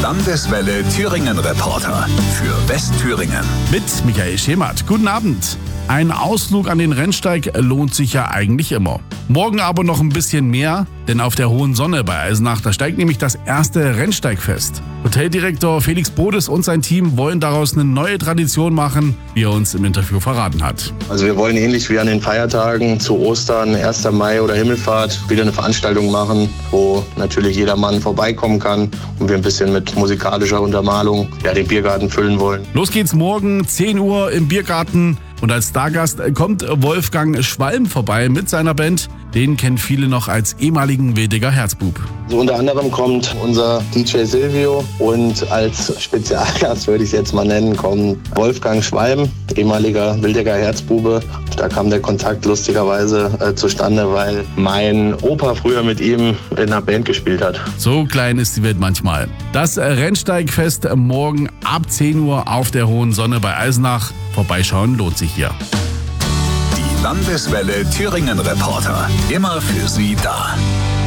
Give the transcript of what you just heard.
Landeswelle Thüringen Reporter für Westthüringen. Mit Michael Schemert. Guten Abend. Ein Ausflug an den Rennsteig lohnt sich ja eigentlich immer. Morgen aber noch ein bisschen mehr, denn auf der Hohen Sonne bei Eisenach, da steigt nämlich das erste Rennsteigfest. Hoteldirektor Felix Bodes und sein Team wollen daraus eine neue Tradition machen, wie er uns im Interview verraten hat. Also wir wollen ähnlich wie an den Feiertagen zu Ostern, 1. Mai oder Himmelfahrt wieder eine Veranstaltung machen, wo natürlich jedermann vorbeikommen kann und wir ein bisschen mit musikalischer Untermalung den Biergarten füllen wollen. Los geht's morgen, 10 Uhr im Biergarten. Und als Stargast kommt Wolfgang Schwalm vorbei mit seiner Band. Den kennen viele noch als ehemaligen Wildecker Herzbub. So unter anderem kommt unser DJ Silvio und als Spezialgast, würde ich es jetzt mal nennen, kommt Wolfgang Schwalm, ehemaliger Wildecker Herzbube. Da kam der Kontakt lustigerweise zustande, weil mein Opa früher mit ihm in einer Band gespielt hat. So klein ist die Welt manchmal. Das Rennsteigfest morgen ab 10 Uhr auf der Hohen Sonne bei Eisenach. Vorbeischauen lohnt sich hier. Die Landeswelle Thüringen Reporter, immer für Sie da.